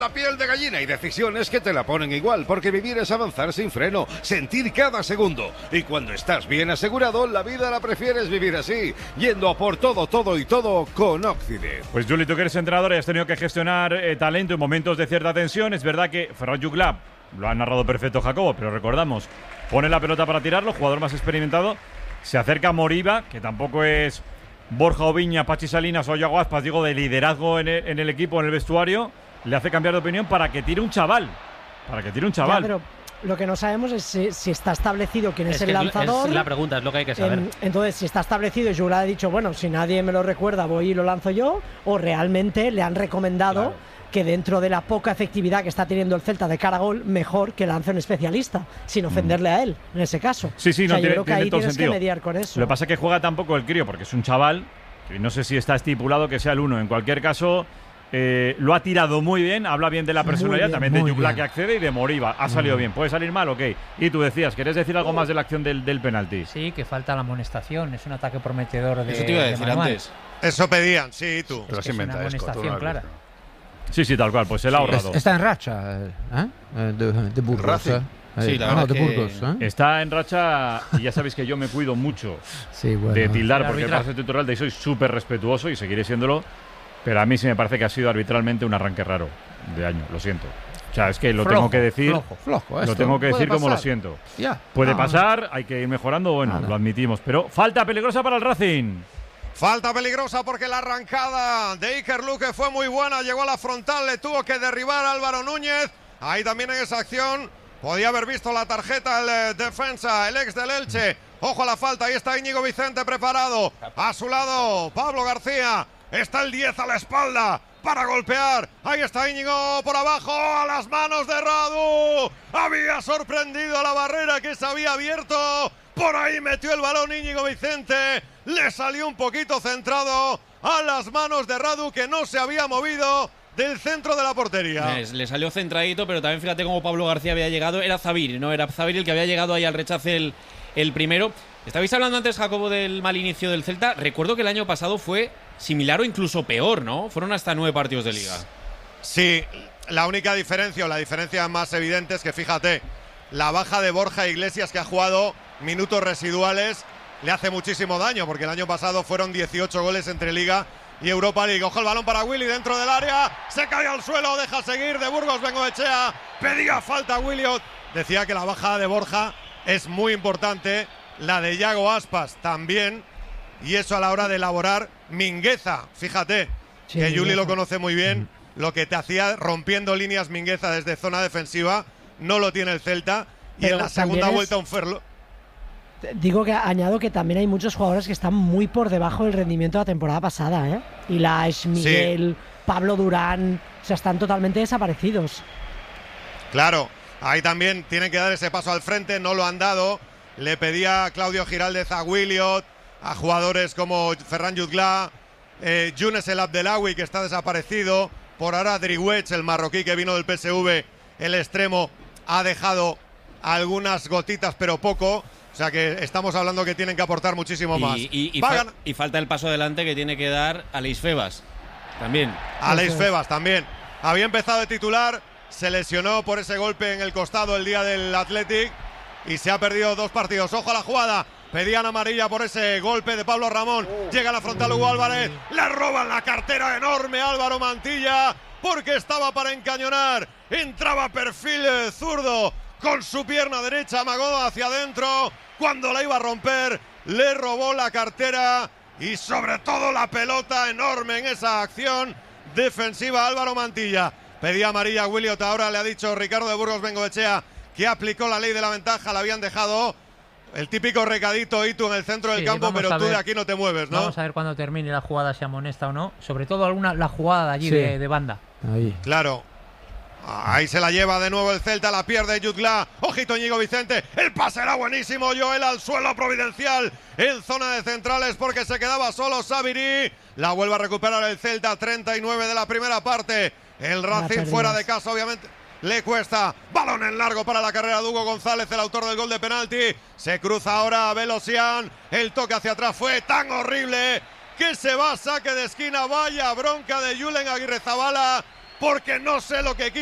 La piel de gallina y decisiones que te la ponen igual, porque vivir es avanzar sin freno, sentir cada segundo. Y cuando estás bien asegurado, la vida la prefieres vivir así, yendo a por todo con Occident. Pues Juli, tú que eres entrenador y has tenido que gestionar talento en momentos de cierta tensión. Es verdad que Ferran Jutgla, lo ha narrado perfecto Jacobo, pero recordamos, pone la pelota para tirarlo, jugador más experimentado, se acerca a Moriba, que tampoco es Borja Oviña, Pachi Salinas o Yago Aspas, digo, de liderazgo en el equipo, en el vestuario. Le hace cambiar de opinión para que tire un chaval. Ya, pero lo que no sabemos es si está establecido quién es el lanzador. Es la pregunta, es lo que hay que saber. Entonces, si está establecido y Jutgla ha dicho, bueno, si nadie me lo recuerda, voy y lo lanzo yo, o realmente le han recomendado que dentro de la poca efectividad que está teniendo el Celta de cara a gol, mejor que lance un especialista, sin ofenderle a él, en ese caso. Sí, yo creo que ahí tienes que mediar con eso. Lo que pasa es que juega tampoco el crío, porque es un chaval, y no sé si está estipulado que sea el 1. En cualquier caso, lo ha tirado muy bien, habla bien de la personalidad, bien, también de Jutgla que accede y de Moriba. Ha salido bien, puede salir mal, ok. Y tú decías, ¿querés decir algo más de la acción del penalti? Sí, que falta la amonestación, es un ataque prometedor de. Eso te iba a decir antes. Eso pedían, sí, tú. Es que es una amonestación clara. Sí, tal cual, pues se la ha ahorrado. Está en racha, de Burgos. Sí, la verdad de Burgos, Está en racha y ya sabéis que yo me cuido mucho de tildar, porque el pase tutorial de ahí soy súper respetuoso y seguiré siéndolo. Pero a mí sí me parece que ha sido arbitralmente un arranque raro de año, lo siento. O sea, es que lo tengo que decir. Flojo, lo tengo que decir como lo siento. Puede pasar, hay que ir mejorando, bueno, lo admitimos. Pero falta peligrosa para el Racing. Falta peligrosa porque la arrancada de Iker Luque fue muy buena. Llegó a la frontal, le tuvo que derribar a Álvaro Núñez. Ahí también en esa acción podía haber visto la tarjeta el defensa, el ex del Elche. Ojo a la falta, ahí está Íñigo Vicente preparado. A su lado, Pablo García. Está el 10 a la espalda para golpear. Ahí está Íñigo por abajo, a las manos de Radu. Había sorprendido a la barrera que se había abierto. Por ahí metió el balón Íñigo Vicente. Le salió un poquito centrado a las manos de Radu, que no se había movido del centro de la portería. Le salió centradito, pero también fíjate cómo Pablo García había llegado. Era Zabir, ¿no? Era Zabir el que había llegado ahí al rechace el primero. Estabais hablando antes, Jacobo, del mal inicio del Celta. Recuerdo que el año pasado fue similar o incluso peor, ¿no? Fueron hasta 9 partidos de Liga. Sí, la única diferencia, o la diferencia más evidente es que, fíjate, la baja de Borja Iglesias, que ha jugado minutos residuales, le hace muchísimo daño, porque el año pasado fueron 18 goles entre Liga y Europa League. Ojo el balón para Willy dentro del área, se cae al suelo, deja seguir de Burgos Bengoechea, pedía falta Williot. Decía que la baja de Borja es muy importante, la de Yago Aspas también, y eso a la hora de elaborar Mingueza, fíjate, que Juli lo conoce muy bien, lo que te hacía rompiendo líneas Mingueza desde zona defensiva, no lo tiene el Celta, y en la segunda vuelta un Ferlo. Digo que añado que también hay muchos jugadores que están muy por debajo del rendimiento de la temporada pasada, ¿eh? Ilaix, Miguel, Pablo Durán, o sea, están totalmente desaparecidos. Claro, ahí también tienen que dar ese paso al frente, no lo han dado. Le pedía a Claudio Giraldez a Williot, a jugadores como Ferran Jutgla, Younes El Abdelawi, que está desaparecido. Por ahora Driouech, el marroquí que vino del PSV, el extremo, ha dejado algunas gotitas, pero poco. O sea que estamos hablando que tienen que aportar muchísimo más. Y falta el paso adelante que tiene que dar Aleix Febas también. Aleix Febas también. Había empezado de titular, se lesionó por ese golpe en el costado el día del Athletic y se ha perdido 2 partidos. Ojo a la jugada. Pedían amarilla por ese golpe de Pablo Ramón. Llega a la frontal Hugo Álvarez. Le roban la cartera enorme a Álvaro Mantilla porque estaba para encañonar. Entraba perfil zurdo con su pierna derecha, amagó hacia adentro. Cuando la iba a romper, le robó la cartera y sobre todo la pelota enorme en esa acción defensiva Álvaro Mantilla. Pedía amarilla a Williot, ahora le ha dicho Ricardo de Burgos Bengoechea que aplicó la ley de la ventaja, la habían dejado. El típico recadito Itu en el centro del campo, pero tú de aquí no te mueves, ¿no? Vamos a ver cuando termine la jugada, si amonesta o no. Sobre todo la jugada de allí de banda. Ahí. Claro. Ahí se la lleva de nuevo el Celta, la pierde Jutgla. Ojito Íñigo Vicente, el pase era buenísimo. Joel al suelo providencial en zona de centrales porque se quedaba solo Sabiri. La vuelve a recuperar el Celta, 39 de la primera parte. El Racing fuera de casa, obviamente. Le cuesta, balón en largo para la carrera de Hugo González, el autor del gol de penalti. Se cruza ahora a Velosian, el toque hacia atrás fue tan horrible que se va a saque de esquina. Vaya bronca de Julen Aguirrezabala porque no sé lo que